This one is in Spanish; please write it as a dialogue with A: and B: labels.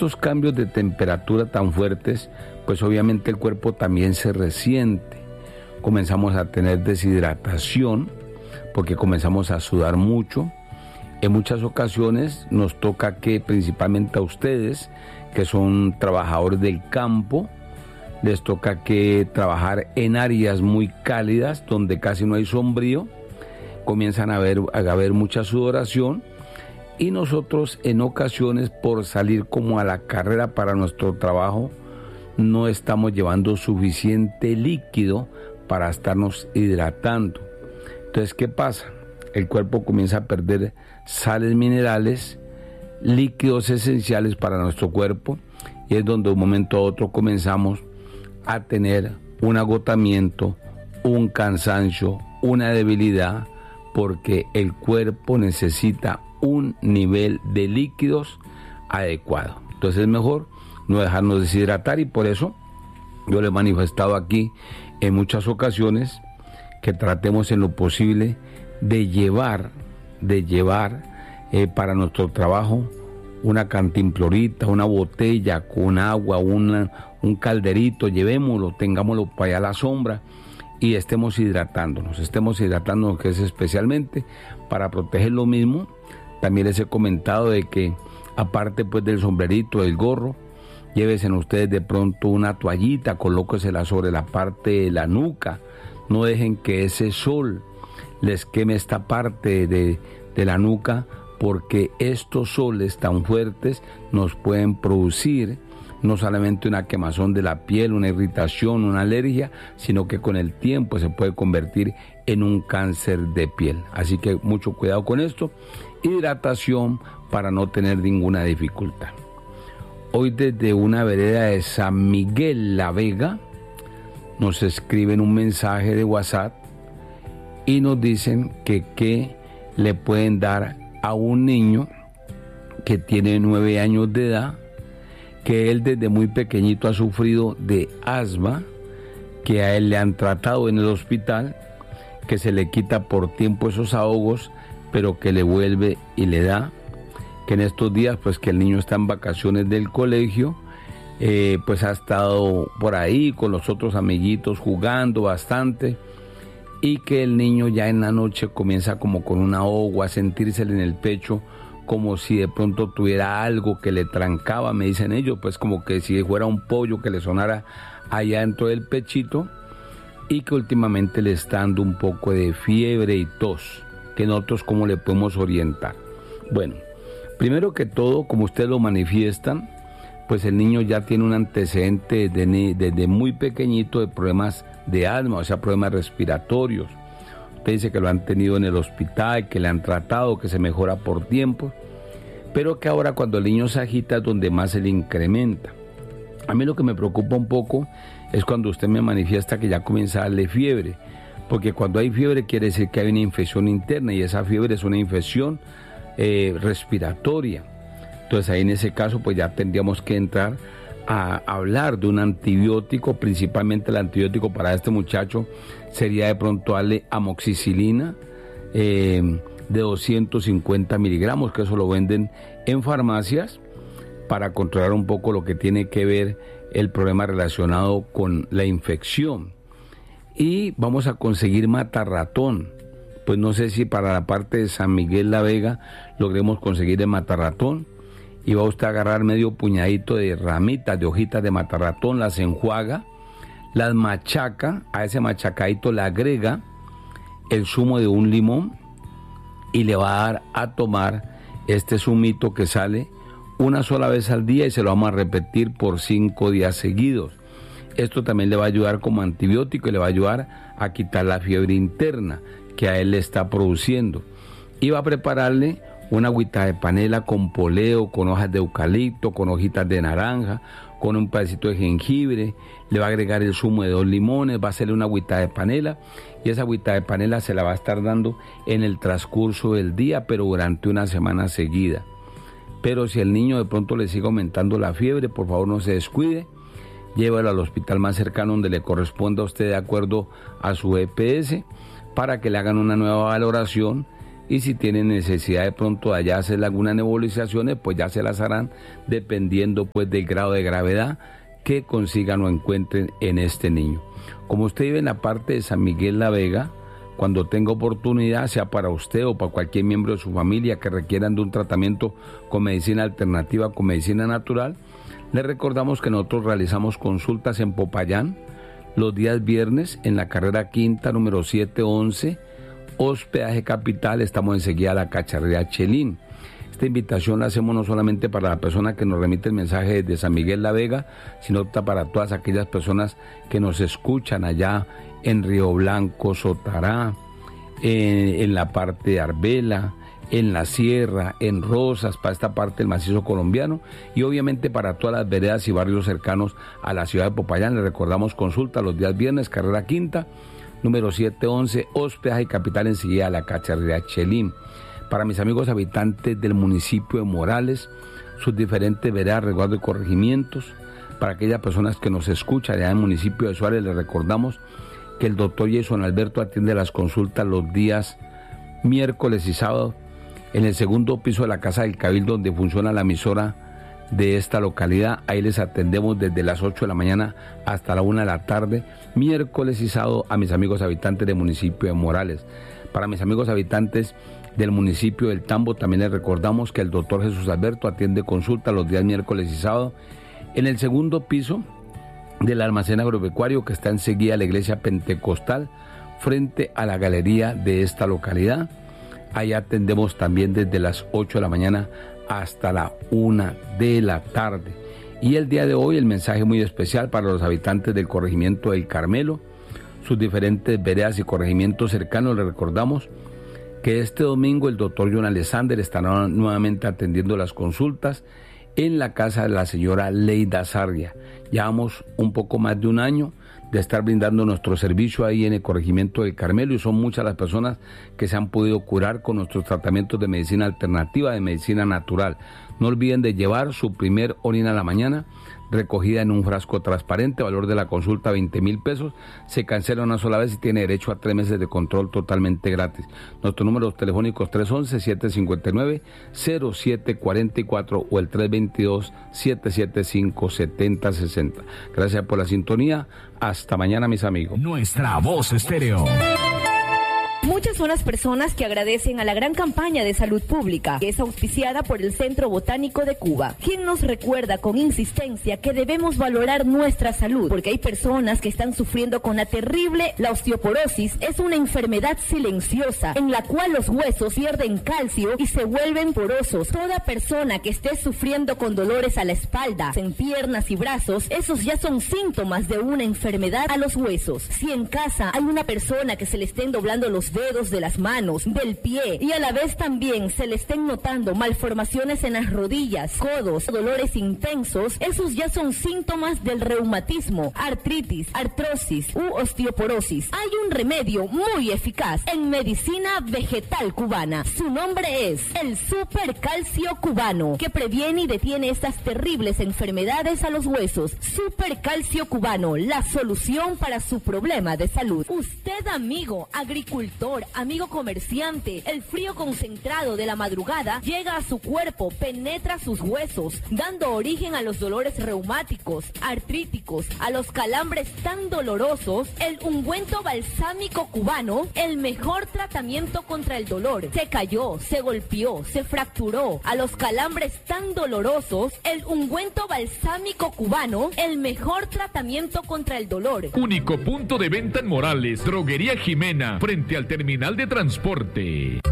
A: estos cambios de temperatura tan fuertes, pues obviamente el cuerpo también se resiente. Comenzamos a tener deshidratación porque comenzamos a sudar mucho. En muchas ocasiones nos toca que, principalmente a ustedes, que son trabajadores del campo, les toca que trabajar en áreas muy cálidas donde casi no hay sombrío. Comienzan a haber mucha sudoración, y nosotros en ocasiones, por salir como a la carrera para nuestro trabajo, no estamos llevando suficiente líquido para estarnos hidratando. Entonces, ¿qué pasa? El cuerpo comienza a perder sales minerales, líquidos esenciales para nuestro cuerpo, y es donde de un momento a otro comenzamos a tener un agotamiento, un cansancio, una debilidad, porque el cuerpo necesita un nivel de líquidos adecuado. Entonces es mejor no dejarnos deshidratar, y por eso yo le he manifestado aquí en muchas ocasiones que tratemos en lo posible de llevar para nuestro trabajo una cantimplorita, una botella con agua, un calderito, llevémoslo, tengámoslo para allá a la sombra y estemos hidratándonos, que es especialmente para proteger lo mismo. También les he comentado de que aparte pues del sombrerito, del gorro, llévense ustedes de pronto una toallita, colóquesela sobre la parte de la nuca, no dejen que ese sol les queme esta parte de la nuca, porque estos soles tan fuertes nos pueden producir no solamente una quemazón de la piel, una irritación, una alergia, sino que con el tiempo se puede convertir en un cáncer de piel. Así que mucho cuidado con esto. Hidratación para no tener ninguna dificultad. Hoy desde una vereda de San Miguel La Vega nos escriben un mensaje de WhatsApp y nos dicen que qué le pueden dar a un niño que tiene 9 años de edad, que él desde muy pequeñito ha sufrido de asma, que a él le han tratado en el hospital, que se le quita por tiempo esos ahogos, pero que le vuelve y le da, que en estos días pues que el niño está en vacaciones del colegio, pues ha estado por ahí con los otros amiguitos jugando bastante, y que el niño ya en la noche comienza como con un ahogo, a sentírsele en el pecho, como si de pronto tuviera algo que le trancaba, me dicen ellos, pues como que si fuera un pollo que le sonara allá dentro del pechito, y que últimamente le está dando un poco de fiebre y tos, que nosotros cómo le podemos orientar. Bueno, primero que todo, como ustedes lo manifiestan, pues el niño ya tiene un antecedente desde muy pequeñito de problemas de asma, o sea, problemas respiratorios. Usted dice que lo han tenido en el hospital, que le han tratado, que se mejora por tiempo, pero que ahora cuando el niño se agita es donde más se le incrementa. A mí lo que me preocupa un poco es cuando usted me manifiesta que ya comienza a darle fiebre, porque cuando hay fiebre quiere decir que hay una infección interna, y esa fiebre es una infección respiratoria. Entonces ahí en ese caso pues ya tendríamos que entrar a hablar de un antibiótico. Principalmente el antibiótico para este muchacho sería de pronto darle amoxicilina de 250 miligramos, que eso lo venden en farmacias, para controlar un poco lo que tiene que ver el problema relacionado con la infección. Y vamos a conseguir matarratón. Pues no sé si para la parte de San Miguel La Vega logremos conseguir el matarratón, y va usted a agarrar medio puñadito de ramitas, de hojitas de matarratón, las enjuaga, las machaca, a ese machacadito le agrega el zumo de un limón, y le va a dar a tomar este zumito que sale una sola vez al día, y se lo vamos a repetir por 5 días seguidos. Esto también le va a ayudar como antibiótico, y le va a ayudar a quitar la fiebre interna que a él le está produciendo. Y va a prepararle una agüita de panela con poleo, con hojas de eucalipto, con hojitas de naranja, con un pedacito de jengibre. Le va a agregar el zumo de 2 limones, va a hacerle una agüita de panela, y esa agüita de panela se la va a estar dando en el transcurso del día, pero durante una semana seguida. Pero si el niño de pronto le sigue aumentando la fiebre, por favor no se descuide, llévalo al hospital más cercano donde le corresponda a usted de acuerdo a su EPS, para que le hagan una nueva valoración y si tienen necesidad de pronto de allá hacer algunas nebulizaciones, pues ya se las harán dependiendo pues del grado de gravedad que consigan o encuentren en este niño. Como usted vive en la parte de San Miguel La Vega, cuando tenga oportunidad, sea para usted o para cualquier miembro de su familia que requieran de un tratamiento con medicina alternativa, con medicina natural, le recordamos que nosotros realizamos consultas en Popayán los días viernes en la carrera quinta número 711, hospedaje Capital. Estamos enseguida a la Cacharrería Chelín. Esta invitación la hacemos no solamente para la persona que nos remite el mensaje desde San Miguel La Vega, sino para todas aquellas personas que nos escuchan allá en Río Blanco, Sotará, en la parte de Arbela, en la Sierra, en Rosas, para esta parte del macizo colombiano, y obviamente para todas las veredas y barrios cercanos a la ciudad de Popayán. Le recordamos consulta los días viernes, carrera quinta, número 711, hospedaje Capital, enseguida a la Cacharrería Chelín. Para mis amigos habitantes del municipio de Morales, sus diferentes veredas, resguardos y corregimientos, para aquellas personas que nos escuchan allá en el municipio de Suárez, les recordamos que el doctor Jason Alberto atiende las consultas los días miércoles y sábado en el segundo piso de la Casa del Cabildo, donde funciona la emisora de esta localidad. Ahí les atendemos desde las 8 de la mañana hasta la 1 de la tarde, miércoles y sábado, a mis amigos habitantes del municipio de Morales. Para mis amigos habitantes del municipio del Tambo, también les recordamos que el doctor Jesús Alberto atiende consulta los días miércoles y sábado en el segundo piso del almacén agropecuario, que está enseguida a la iglesia pentecostal, frente a la galería de esta localidad. Ahí atendemos también desde las 8 de la mañana hasta la 1 de la tarde. Y el día de hoy el mensaje muy especial para los habitantes del corregimiento del Carmelo, sus diferentes veredas y corregimientos cercanos. Les recordamos que este domingo el doctor John Alexander estará nuevamente atendiendo las consultas en la casa de la señora Leida Sarria. Llevamos un poco más de un año de estar brindando nuestro servicio ahí en el corregimiento del Carmelo, y son muchas las personas que se han podido curar con nuestros tratamientos de medicina alternativa, de medicina natural. No olviden de llevar su primer orina a la mañana, recogida en un frasco transparente, valor de la consulta 20,000 pesos, se cancela una sola vez y tiene derecho a 3 meses de control totalmente gratis. Nuestros números telefónicos 311-759-0744 o el 322-775-7060. Gracias por la sintonía. Hasta mañana, mis amigos.
B: Nuestra Voz Estéreo.
C: Muchas son las personas que agradecen a la gran campaña de salud pública que es auspiciada por el Centro Botánico de Cuba, quien nos recuerda con insistencia que debemos valorar nuestra salud, porque hay personas que están sufriendo con la osteoporosis. Es una enfermedad silenciosa en la cual los huesos pierden calcio y se vuelven porosos. Toda persona que esté sufriendo con dolores a la espalda, en piernas y brazos, esos ya son síntomas de una enfermedad a los huesos. Si en casa hay una persona que se le estén doblando los dedos de las manos, del pie, y a la vez también se le estén notando malformaciones en las rodillas, codos, dolores intensos, esos ya son síntomas del reumatismo, artritis, artrosis u osteoporosis. Hay un remedio muy eficaz en medicina vegetal cubana. Su nombre es el Supercalcio Cubano, que previene y detiene estas terribles enfermedades a los huesos. Supercalcio Cubano, la solución para su problema de salud. Usted, amigo agricultor, amigo comerciante, el frío concentrado de la madrugada llega a su cuerpo, penetra sus huesos, dando origen a los dolores reumáticos, artríticos, a los calambres tan dolorosos. El ungüento balsámico cubano, el mejor tratamiento contra el dolor. Se cayó, se golpeó, se fracturó, a los calambres tan dolorosos, el ungüento balsámico cubano, el mejor tratamiento contra el dolor.
B: Único punto de venta en Morales, Droguería Jimena, frente al terminal de transporte.